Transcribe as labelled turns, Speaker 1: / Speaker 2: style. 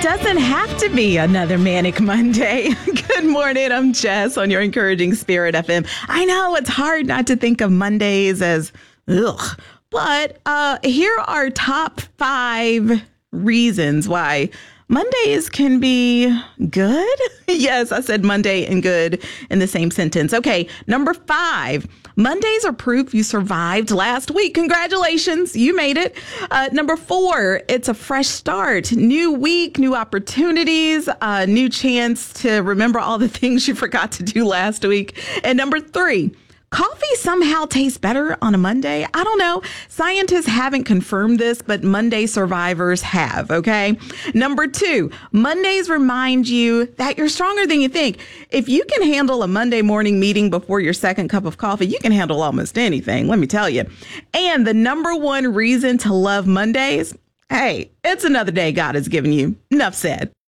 Speaker 1: doesn't have to be another Manic Monday. Good morning. I'm Jess on your Encouraging Spirit FM. I know it's hard not to think of Mondays as ugh, but here are top 5 reasons why Mondays can be good. Yes, I said Monday and good in the same sentence. Okay, number 5. Mondays are proof you survived last week. Congratulations, you made it. Number 4, it's a fresh start. New week, new opportunities, new chance to remember all the things you forgot to do last week. And number 3, coffee somehow tastes better on a Monday. I don't know. Scientists haven't confirmed this, but Monday survivors have, okay? Number 2, Mondays remind you that you're stronger than you think. If you can handle a Monday morning meeting before your second cup of coffee, you can handle almost anything, let me tell you. And the number 1 reason to love Mondays, hey, it's another day God has given you. Enough said.